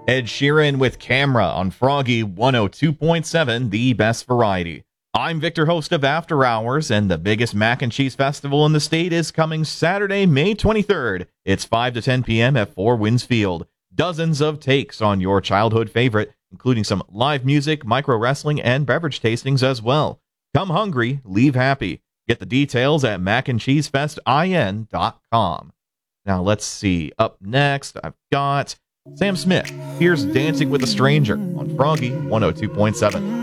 Ed Sheeran with Camera on Froggy 102.7, the best variety. I'm Victor, host of After Hours, and the biggest mac and cheese festival in the state is coming Saturday, May 23rd. It's 5 to 10 p.m. at Four Winds Field. Dozens of takes on your childhood favorite, including some live music, micro wrestling, and beverage tastings as well. Come hungry, leave happy. Get the details at macandcheesefestin.com. Now let's see. Up next, I've got Sam Smith. Here's Dancing with a Stranger on Froggy 102.7.